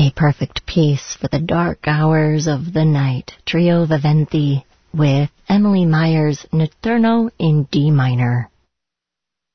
A perfect piece for the dark hours of the night. Trio Viventi with Emily Meyer's Notturno in D minor.